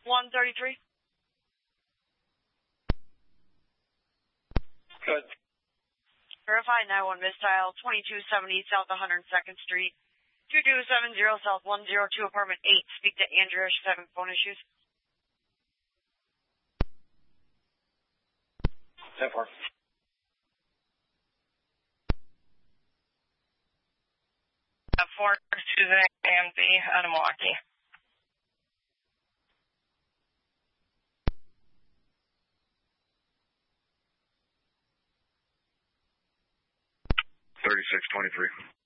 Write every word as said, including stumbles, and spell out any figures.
one thirty-three. Good. Verify nine one mistile, twenty-two seventy South one hundred second Street, two two seven zero South one oh two, apartment eight. Speak to Andrea. She's having phone issues. ten four. four Susan A M Z out of Milwaukee. thirty-six twenty-three.